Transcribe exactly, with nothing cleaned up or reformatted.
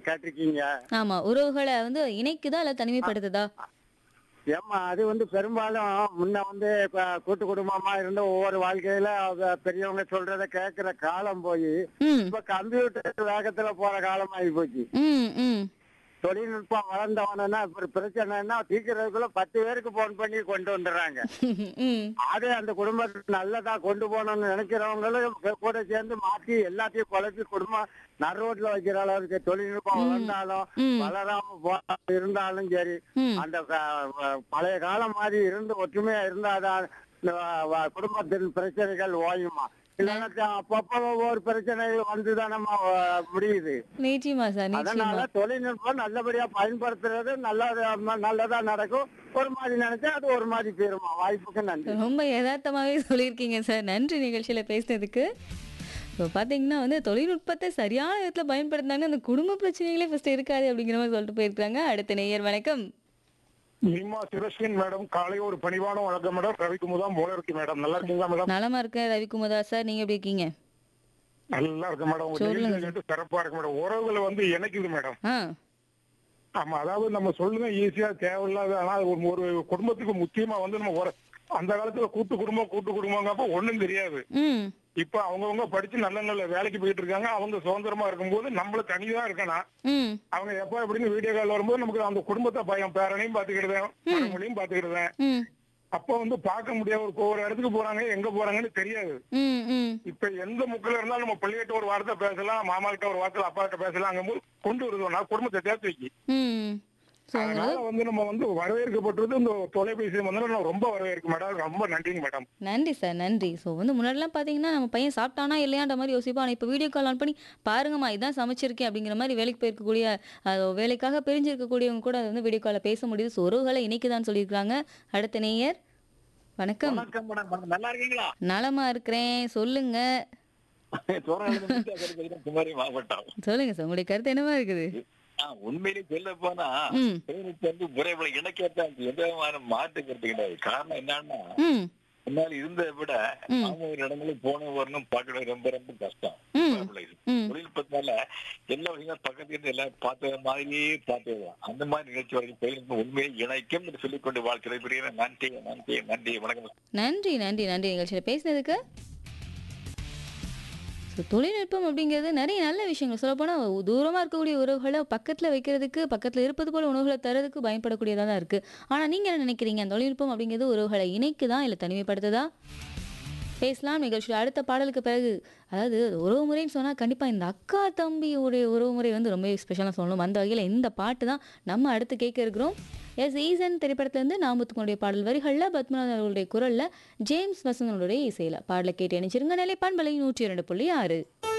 கேட்டிருக்கீங்க. ஆமா. உறவுகள வந்து இணைக்குதா இல்ல தனிமைப்படுத்துதா? ஏம்மா அது வந்து பெரும்பாலும் முன்ன வந்து இப்ப கூட்டு குடும்பமா இருந்த ஒவ்வொரு வாழ்க்கையில அத பெரியவங்க சொல்றத கேட்கிற காலம் போய் ம். இப்ப கம்ப்யூட்டர் வேகத்துல போற காலம் ஆகி போச்சு. ம். ம். தொழில்நுட்பம் வளர்ந்தவனா இப்ப ஒரு பிரச்சனைன்னா தீர்க்கறதுக்குள்ள பத்து பேருக்கு போன் பண்ணி கொண்டு வந்துடுறாங்க. ம். அது அந்த குடும்பத்துக்கு நல்லதா கொண்டு போகணும்னு நினைக்கிறவங்களும் க- கூட சேர்ந்து மாத்தி எல்லாத்தையும் குழப்பி குடும்பம் நடுரோட்ல வைக்கிற அளவுக்கு தொழில்நுட்பம் ம். வளர்ந்தாலும் ம். வளராம போ- இருந்தாலும் சரி ம். அந்த க- வ- பழைய காலம் மாதிரி இருந்து ஒற்றுமையா இருந்தாதான் இந்த வ- வ- குடும்பத்தின் பிரச்சனைகள் ஓயுமா. இல்லைன்னா த- அப்பப்போ ஒவ்வொரு பிரச்சனைகள் வந்துதானம்மா அஹ், முடியுது. நிச்சயமா சார். நிச்சயமா. அதனால தொழில்நுட்பம் நல்லபடியா பயன்படுத்துறது நல்லதா நல்லதா நடக்கும். ஒரு மாதிரி நினைச்சா அது ஒரு மாதிரி போயிருமா. வாய்ப்புக்கு நன்றி. ரொம்ப எதார்த்தமாவே சொல்லியிருக்கீங்க சார். நன்றி நிகழ்ச்சியில பேசினதுக்கு. இப்போ பார்த்தீங்கன்னா வந்து தொழில்நுட்பத்த சரியான விதத்துல பயன்படுத்துனாங்கன்னா, அந்த குடும்ப பிரச்சனைகளே ஃபர்ஸ்ட் இருக்காது அப்படிங்கிற மாரி சொல்லிட்டு போயிருக்காங்க. அடுத்த நேயர் வணக்கம். நிர்மா சிவஸ்வின் மேடம், காலை ஒரு பணிவான வணக்கம் மேடம். ரவிக்குமுதா மூல இருக்கு மேடம். நல்லா இருக்கீங்களா மேடம்? நலமா இருக்கேன் ரவிக்குமுதா சார். நீங்க எப்படி இருக்கீங்க? நல்லா இருக்கு மேடம். உங்க சொல்லுங்க நிகழ்ச்சி கேட்டு சிறப்பா இருக்கு மேடம். உறவுகளை வந்து இணைக்குது மேடம். ஆ. ஆமா, அதாவது நம்ம சொல்லுங்க ஈஸியா தேவையில்லாத, ஆனா அது ஒரு ஒரு குடும்பத்துக்கு முக்கியமா வந்து நம்ம ஒரு அந்த காலத்துல கூட்டு குடும்பம் கூட்டு குடும்பங்கப்ப ஒண்ணும் தெரியாது. ம். இப்ப அவங்கவங்க படிச்சு நல்ல நல்ல வேலைக்கு போயிட்டு இருக்காங்க. அவங்க சுதந்திரமா இருக்கும்போது நம்மள தனியா இருக்கணும். ம். அவங்க எப்ப எப்படின்னு வீடியோ கால் வரும்போது நமக்கு அந்த குடும்பத்தை பயம் பேரனையும் பாத்துக்கிடுதேன், மனைவியும் பாத்துக்கிடுதேன். ம். அப்ப வந்து பார்க்க முடியாது. ஒரு ஒரு இடத்துக்கு போறாங்க, எங்க போறாங்கன்னு தெரியாது. ம். ம். இப்ப எந்த முக்கில இருந்தாலும் நம்ம பிள்ளைகிட்ட ஒரு வார்த்தை பேசலாம், மாமா கிட்ட ஒரு வார்த்தை, அப்பா கிட்ட பேசலாம். அங்க கொண்டு வருதுன்னா குடும்பத்தை சேர்த்து வைக்கி. ம். ஸோ அதனால வந்து நம்ம வந்து வரவேற்கப்பட்டது இந்த தொலைபேசி வந்து நான் ரொம்ப வரவேற்க மேடம். ரொம்ப நன்றிங்க மேடம். நன்றி சார். நன்றி. ஸோ வந்து முன்னாடிலாம் பார்த்தீங்கன்னா, நம்ம பையன் சாப்பிட்டானா இல்லையான்ற மாரி யோசிப்போம். ஆனா இப்போ வீடியோ கால் ஆன் பண்ணி, பாருங்கம்மா இதான் சமைச்சிருக்கேன் அப்படிங்கிற மாரி வேலைக்கு போயிருக்கக்கூடிய அது வேலைக்காக பிரிஞ்சிருக்கக்கூடியவங்க கூட அது வந்து வீடியோ கால்ல பேச முடியுது. ஸோ உறவுகள இணைக்குதான்னு சொல்லியிருக்காங்க. அடுத்த நேயர் வணக்கம். வணக்கம் மேடம். நல்லா இருக்கீங்களா? நலமா இருக்கிறேன். சொல்லுங்க. குமரி மாவட்டம். சொல்லுங்க சார். உங்களுடைய கருத்து என்னவா இருக்குது? ஆ, உண்மையிலே சொல்ல போனா ம். தொழில்நுட்பம் வந்து உறவுகளை இணைக்கத்தான் எந்த விதமான மாற்று கருத்து கிடையாது. காரணம் என்னன்னா ம். முன்னாடி இருந்ததை விட ம். அவங்க ஒரு இடங்களுக்கு போன வரணும் பார்க்கறது ரொம்ப ரொம்ப கஷ்டம். ம். ம். தொழில்நுட்பத்தினால எல்லா விஷயங்களும் பக்கத்துல இருந்து எல்லாம் பார்த்த மாதிரியே பார்த்துக்கலாம். அந்த மாதிரி நிகழ்ச்சி வரைக்கும் தொழில்நுட்பம் உண்மையை இணைக்கும் என்று சொல்லிக்கொண்டு வாழ்க்கை புரிய நன்றி நன்றி நன்றி வணக்கம். நன்றி, நன்றி, நன்றி நிகழ்ச்சியில பேசினதுக்கு. ஸோ தொழில்நுட்பம் அப்படிங்கிறது நிறைய நல்ல விஷயங்கள் சொல்லப்போனால் தூரமாக இருக்கக்கூடிய உறவுகளை பக்கத்தில் வைக்கிறதுக்கு பக்கத்தில் இருப்பது போல உணவுகளை தரதுக்கு பயன்படக்கூடியதாக தான் இருக்குது. ஆனால் நீங்கள் என்ன நினைக்கிறீங்க? அந்த தொழில்நுட்பம் அப்படிங்கிறது உறவுகளை இணைக்குதா இல்லை தனிமைப்படுத்துதா? பேசலாம் நிகழ்ச்சியில் அடுத்த பாடலுக்கு பிறகு. அதாவது உறவு முறைன்னு சொன்னால் கண்டிப்பாக இந்த அக்கா தம்பியுடைய உறவு முறை வந்து ரொம்ப ஸ்பெஷலாக சொல்லணும். அந்த வகையில் இந்த பாட்டு தான் நம்ம அடுத்து கேட்க இருக்கிறோம். எஸ் ஈசன் திரைப்படத்திலேருந்து நாமத்துக்குடைய பாடல் வரிகளில் பத்மநாதன் அவர்களுடைய குரலில் ஜேம்ஸ் வசந்தனுடைய இசையில் பாடலை கேட்டு இணைச்சிருங்க. நிலைப்பான் பலை நூற்றி இரண்டு புள்ளி ஆறு.